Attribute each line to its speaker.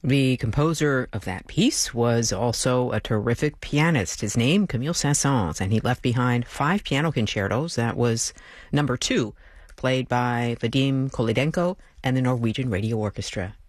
Speaker 1: The composer of that piece was also a terrific pianist. His name, Camille Saint-Saëns, and he left behind 5 piano concertos. That was number 2, played by Vadim Kolodenko and the Norwegian Radio Orchestra.